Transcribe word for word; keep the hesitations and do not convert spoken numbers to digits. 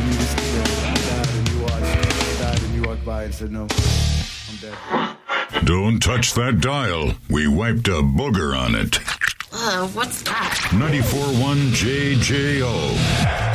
didn't need to sit there. I died and you watched. I died and you walked by and said, no, I'm dead. Don't touch that dial. We wiped a booger on it. Uh, what's that? ninety-four point one J J O